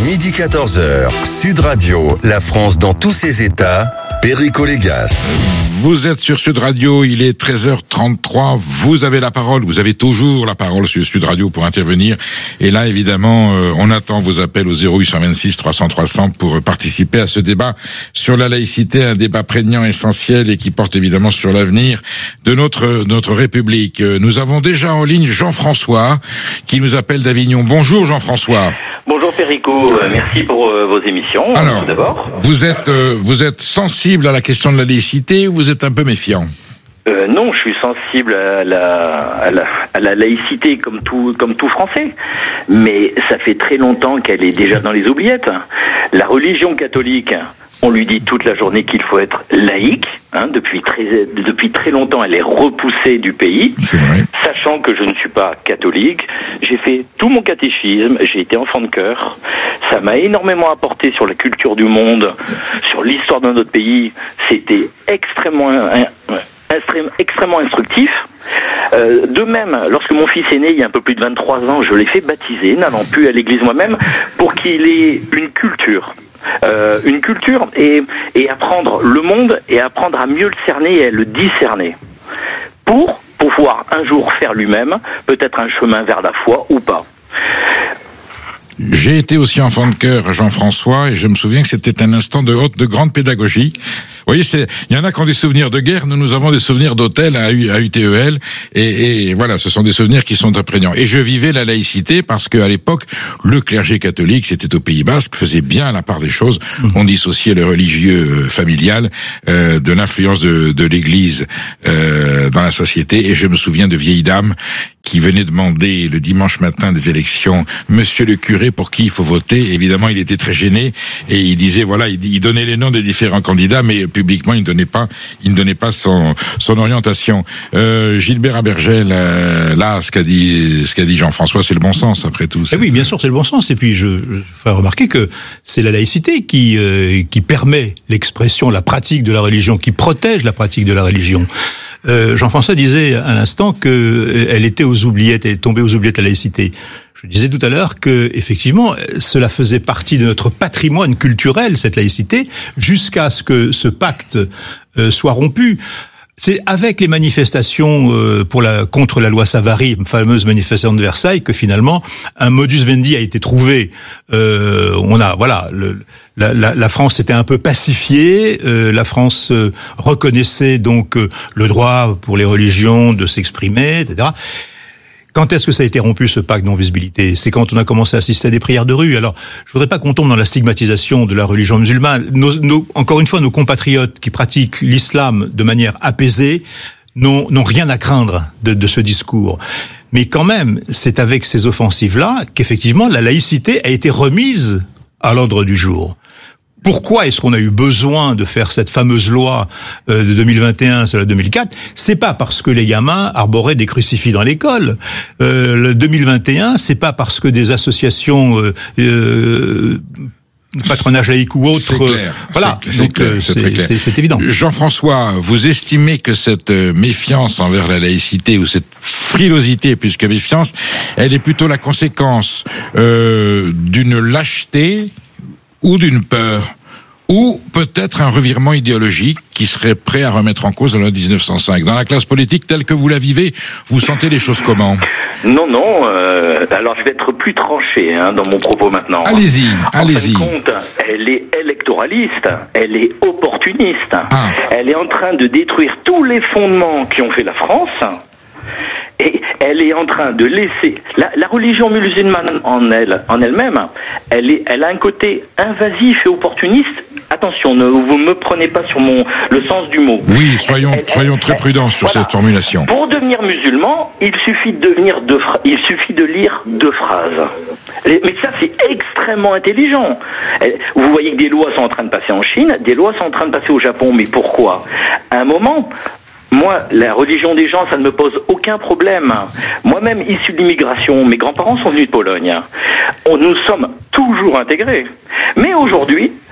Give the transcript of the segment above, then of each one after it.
Midi 14h, Sud Radio, la France dans tous ses états, Perico Légas. Vous êtes sur Sud Radio, il est 13h33, vous avez la parole, vous avez toujours la parole sur Sud Radio pour intervenir. Et là, évidemment, on attend vos appels au 0826 300 300 pour participer à ce débat sur la laïcité, un débat prégnant, essentiel et qui porte évidemment sur l'avenir de notre République. Nous avons déjà en ligne Jean-François qui nous appelle d'Avignon. Bonjour Jean-François. Bonjour Perico, merci pour vos émissions. Alors, d'abord. Vous êtes sensible à la question de la laïcité ou vous êtes un peu méfiant? Non, je suis sensible à la laïcité comme tout Français. Mais ça fait très longtemps qu'elle est déjà dans les oubliettes. La religion catholique, on lui dit toute la journée qu'il faut être laïque. Depuis très longtemps, elle est repoussée du pays. C'est vrai. Sachant que je ne suis pas catholique, j'ai fait tout mon catéchisme, j'ai été enfant de chœur. Ça m'a énormément apporté sur la culture du monde, sur l'histoire de notre pays. C'était extrêmement instructif. De même, lorsque mon fils est né il y a un peu plus de 23 ans, je l'ai fait baptiser, n'allant plus à l'église moi-même, pour qu'il ait une culture et apprendre le monde et apprendre à mieux le cerner et à le discerner pour pouvoir un jour faire lui-même peut-être un chemin vers la foi ou pas. J'ai été aussi enfant de chœur, Jean-François, et je me souviens que c'était un instant de grande pédagogie. Vous voyez, il y en a qui ont des souvenirs de guerre, nous avons des souvenirs d'hôtel à UTEL, et voilà, ce sont des souvenirs qui sont imprégnants. Et je vivais la laïcité parce qu'à l'époque, le clergé catholique, c'était au Pays Basque, faisait bien la part des choses. On dissociait le religieux familial de l'influence de l'Église dans la société, et je me souviens de vieilles dames qui venaient demander le dimanche matin des élections, Monsieur le curé, pour qui il faut voter. Évidemment, il était très gêné et il disait, voilà, il donnait les noms des différents candidats, mais publiquement, il ne donnait pas son orientation. Gilbert Abergel, là, ce qu'a dit Jean-François, c'est le bon sens, après tout. Oui, bien sûr, c'est le bon sens. Et puis, je ferai remarquer que c'est la laïcité qui permet l'expression, la pratique de la religion, qui protège la pratique de la religion. Jean-François disait à l'instant que elle était aux oubliettes, elle est tombée aux oubliettes, la laïcité. Je disais tout à l'heure que, effectivement, cela faisait partie de notre patrimoine culturel, cette laïcité, jusqu'à ce que ce pacte soit rompu. C'est avec les manifestations contre la loi Savary, la fameuse manifestation de Versailles, que finalement un modus vivendi a été trouvé. La France était un peu pacifiée, la France reconnaissait donc le droit pour les religions de s'exprimer, etc. Quand est-ce que ça a été rompu, ce pacte non-visibilité? C'est quand on a commencé à assister à des prières de rue. Alors, je voudrais pas qu'on tombe dans la stigmatisation de la religion musulmane. Encore une fois, nos compatriotes qui pratiquent l'islam de manière apaisée n'ont rien à craindre de ce discours. Mais quand même, c'est avec ces offensives-là qu'effectivement, la laïcité a été remise à l'ordre du jour. Pourquoi est-ce qu'on a eu besoin de faire cette fameuse loi de 2021, celle de 2004? C'est pas parce que les gamins arboraient des crucifix dans l'école. Le 2021, c'est pas parce que des associations patronage laïque ou autre. C'est clair. Voilà. C'est très clair. C'est évident. Jean-François, vous estimez que cette méfiance envers la laïcité ou cette frilosité, plus que méfiance, elle est plutôt la conséquence d'une lâcheté ou d'une peur, ou peut-être un revirement idéologique qui serait prêt à remettre en cause la loi 1905. Dans la classe politique telle que vous la vivez, vous sentez les choses comment? Non, alors je vais être plus tranché dans mon propos maintenant. Allez-y. En fin de compte, elle est électoraliste, elle est opportuniste, elle est en train de détruire tous les fondements qui ont fait la France. Et elle est en train de laisser la religion musulmane en elle-même. Elle a un côté invasif et opportuniste. Attention, vous me prenez pas sur le sens du mot. Oui, soyons très prudents sur cette formulation. Pour devenir musulman, il suffit de lire 2 phrases. Mais ça, c'est extrêmement intelligent. Vous voyez que des lois sont en train de passer en Chine, des lois sont en train de passer au Japon. Mais pourquoi? À un moment, moi, la religion des gens, ça ne me pose aucun problème. Moi-même, issu de l'immigration, mes grands-parents sont venus de Pologne. Nous sommes toujours intégrés. Mais aujourd'hui,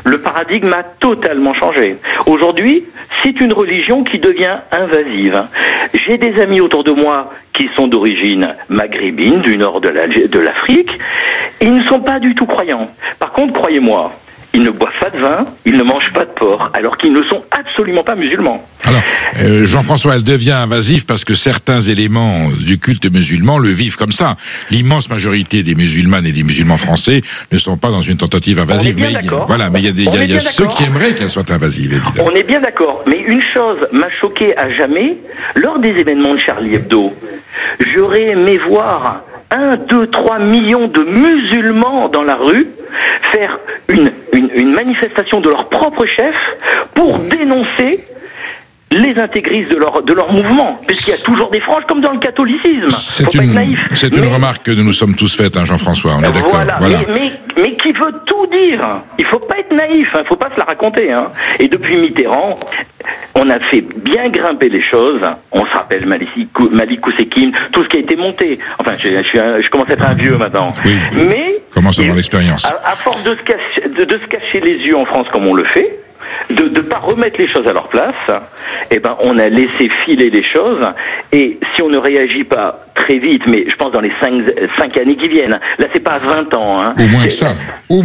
le paradigme a totalement changé. Aujourd'hui, c'est une religion qui devient invasive. J'ai des amis autour de moi qui sont d'origine maghrébine, du nord de l'Afrique. Ils ne sont pas du tout croyants. Par contre, croyez-moi, ils ne boivent pas de vin, ils ne mangent pas de porc, alors qu'ils ne sont absolument pas musulmans. Alors, Jean-François, elle devient invasive parce que certains éléments du culte musulman le vivent comme ça. L'immense majorité des musulmanes et des musulmans français ne sont pas dans une tentative invasive. Mais il y a ceux qui aimeraient qu'elle soit invasive, évidemment. On est bien d'accord. Mais une chose m'a choqué à jamais, lors des événements de Charlie Hebdo, j'aurais aimé voir 1, 2, 3 millions de musulmans dans la rue faire une manifestation de leur propre chef pour dénoncer les intégristes de leur mouvement, puisqu'il y a toujours des franges comme dans le catholicisme. Faut pas être naïf. C'est une remarque que nous nous sommes tous faites, hein, Jean-François, on est d'accord. Voilà. Mais qui veut tout dire. Il faut pas être naïf, hein, faut pas se la raconter. Hein. Et depuis Mitterrand, on a fait bien grimper les choses. On se rappelle Malik Oussekine, tout ce qui a été monté. Enfin, je commence à être un vieux maintenant. Oui, mais commence à avoir l'expérience. À force de se cacher les yeux en France comme on le fait, de pas remettre les choses à leur place, on a laissé filer les choses, et si on ne réagit pas très vite, mais je pense dans les 5 années qui viennent, là c'est pas 20 ans, hein. Au moins ça.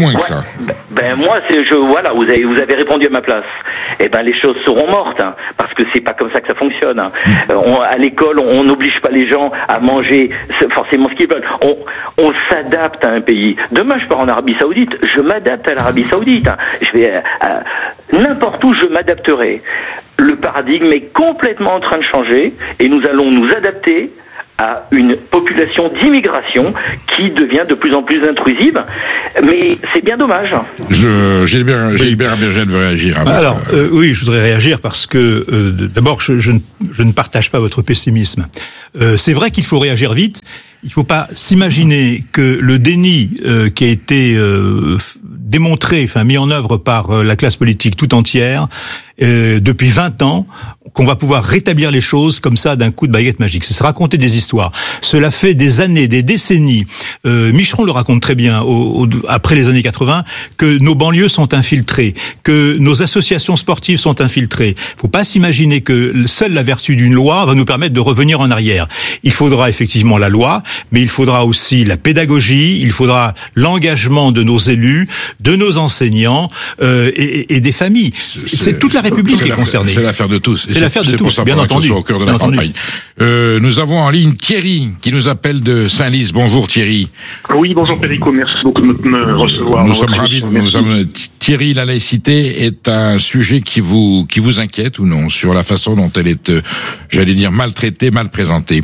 Moi vous avez répondu à ma place. Les choses seront mortes, hein, parce que c'est pas comme ça que ça fonctionne. Hein. À l'école, on n'oblige pas les gens à manger forcément ce qu'ils veulent. On s'adapte à un pays. Demain, je pars en Arabie Saoudite, je m'adapte à l'Arabie Saoudite. Hein. Je vais n'importe où, je m'adapterai. Le paradigme est complètement en train de changer, et nous allons nous adapter à une population d'immigration qui devient de plus en plus intrusive, mais c'est bien dommage. Gilbert Bergel veut réagir. Oui, je voudrais réagir parce que d'abord, je ne partage pas votre pessimisme. C'est vrai qu'il faut réagir vite. Il ne faut pas s'imaginer que le déni qui a été démontré, mis en œuvre par la classe politique tout entière depuis 20 ans, qu'on va pouvoir rétablir les choses comme ça d'un coup de baguette magique. C'est se raconter des histoires. Cela fait des années, des décennies. Micheron le raconte très bien après les années 80, que nos banlieues sont infiltrées, que nos associations sportives sont infiltrées. Il ne faut pas s'imaginer que seule la vertu d'une loi va nous permettre de revenir en arrière. Il faudra effectivement la loi, mais il faudra aussi la pédagogie, il faudra l'engagement de nos élus, de nos enseignants et des familles. C'est toute la République qui est concernée. C'est l'affaire de tous. C'est l'affaire de tous, pour ça bien entendu. Au cœur de la campagne. Nous avons en ligne Thierry qui nous appelle de Saint-Lys. Bonjour Thierry. Oui, bonjour Perico, merci beaucoup de me recevoir. Nous sommes ravis. Thierry, la laïcité est un sujet qui vous inquiète ou non, sur la façon dont elle est, maltraitée, mal présentée?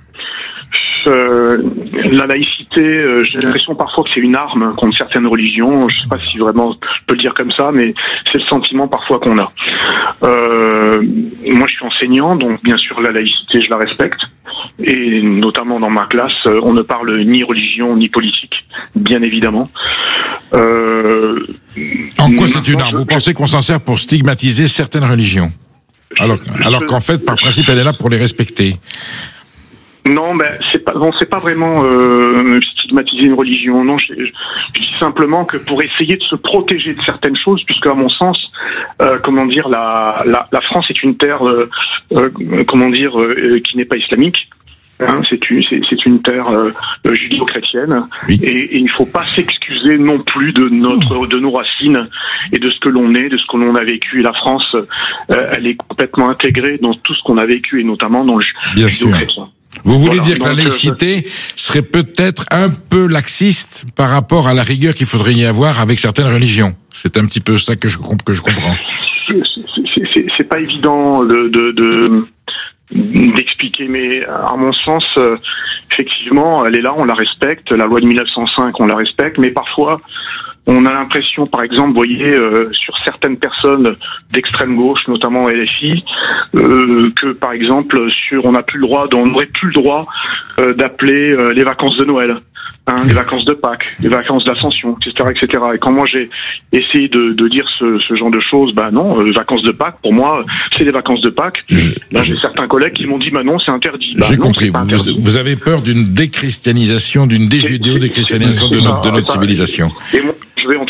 La laïcité, j'ai l'impression parfois que c'est une arme contre certaines religions. Je sais pas si vraiment je peux le dire comme ça, mais c'est le sentiment parfois qu'on a. Moi, je suis enseignant, donc bien sûr la laïcité, je la respecte. Et notamment dans ma classe, on ne parle ni religion ni politique, bien évidemment. En quoi c'est une arme? Vous pensez qu'on s'en sert pour stigmatiser certaines religions, alors qu'en fait, par principe, elle est là pour les respecter? Non, c'est pas vraiment stigmatiser une religion. Non, je dis simplement que pour essayer de se protéger de certaines choses, puisque à mon sens, la France est une terre, qui n'est pas islamique. Hein, c'est une terre judéo-chrétienne, oui. Et il ne faut pas s'excuser non plus de nos racines et de ce que l'on est, de ce que l'on a vécu. Et la France, elle est complètement intégrée dans tout ce qu'on a vécu, et notamment dans le judéo-chrétien. Vous voulez dire que la laïcité serait peut-être un peu laxiste par rapport à la rigueur qu'il faudrait y avoir avec certaines religions. C'est un petit peu ça que je comprends. C'est pas évident d'expliquer, mais à mon sens, effectivement, elle est là, on la respecte. La loi de 1905, on la respecte, mais parfois, on a l'impression, par exemple, vous voyez, sur certaines personnes d'extrême gauche, notamment LFI, que, par exemple, on n'aurait plus le droit d'appeler les vacances de Noël, les vacances de Pâques, les vacances d'Ascension, etc., etc. Et quand moi j'ai essayé de dire ce genre de choses, non, les vacances de Pâques, pour moi, c'est les vacances de Pâques. Là, j'ai certains collègues qui m'ont dit, non, c'est interdit. J'ai compris. Vous avez peur d'une déchristianisation, d'une déjudéo-déchristianisation de notre civilisation. Et moi, je vais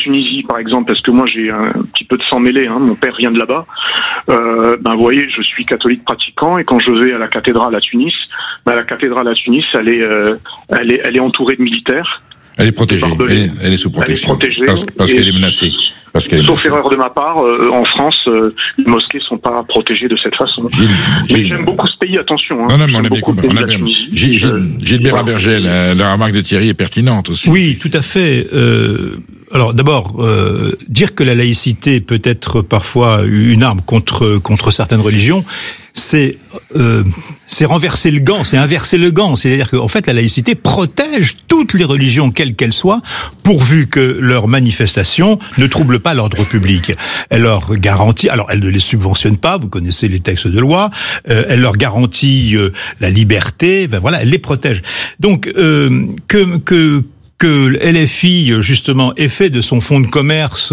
Tunisie, par exemple, parce que moi j'ai un petit peu de sang mêlé, mon père vient de là-bas, vous voyez, je suis catholique pratiquant, et quand je vais à la cathédrale à Tunis, la cathédrale à Tunis, elle est entourée de militaires. Elle est protégée, elle est sous protection. Elle est protégée parce qu'elle est menacée. Sauf erreur de ma part, en France, les mosquées sont pas protégées de cette façon. Mais j'aime beaucoup ce pays, attention. Non, mais on a bien compris. Gilbert Abergel, la remarque de Thierry est pertinente aussi. Oui, tout à fait. Alors d'abord, dire que la laïcité peut être parfois une arme contre certaines religions, c'est renverser le gant, c'est inverser le gant. C'est-à-dire qu'en fait, la laïcité protège toutes les religions, quelles qu'elles soient, pourvu que leurs manifestations ne troublent pas l'ordre public. Elle leur garantit, alors elle ne les subventionne pas, vous connaissez les textes de loi, elle leur garantit la liberté, elle les protège. Donc, que LFI, justement, ait fait de son fonds de commerce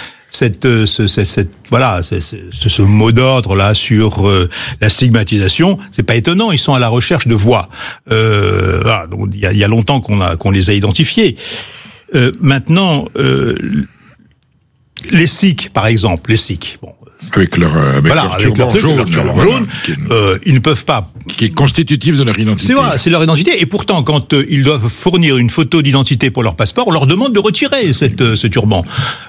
ce mot d'ordre là sur la stigmatisation, c'est pas étonnant. Ils sont à la recherche de voix. Donc il y a longtemps qu'on les a identifiés. Maintenant, les Sikhs, par exemple, avec leur turban jaune, ils ne peuvent pas. Qui est constitutif de leur identité. C'est leur identité. Et pourtant, quand ils doivent fournir une photo d'identité pour leur passeport, on leur demande de retirer ce turban.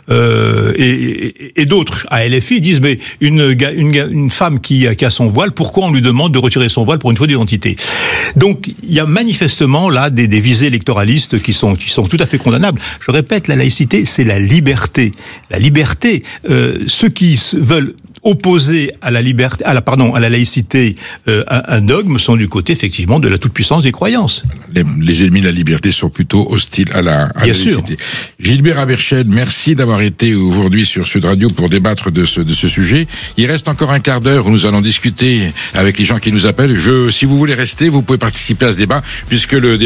Et d'autres à LFI disent, mais une femme qui a son voile, pourquoi on lui demande de retirer son voile pour une photo d'identité? Donc, il y a manifestement là des visées électoralistes qui sont tout à fait condamnables. Je répète, la laïcité, c'est la liberté. La liberté, ceux qui veulent opposer à la laïcité un dogme sont du côté effectivement de la toute-puissance des croyances. Les ennemis de la liberté sont plutôt hostiles à la laïcité. Gilbert Abergel, merci d'avoir été aujourd'hui sur Sud Radio pour débattre de ce sujet. Il reste encore un quart d'heure où nous allons discuter avec les gens qui nous appellent. Si vous voulez rester, vous pouvez participer à ce débat puisque le débat